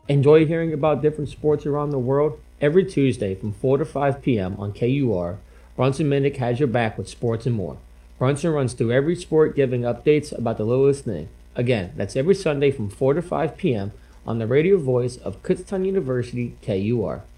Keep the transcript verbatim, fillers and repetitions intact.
Enjoy hearing about different sports around the world? Every Tuesday from four to five p m on K U R, Brunson Minnick has your back with sports and more. Brunson runs through every sport giving updates about the littlest thing. Again, that's every Sunday from four to five p m on the radio voice of Kutztown University, K U R.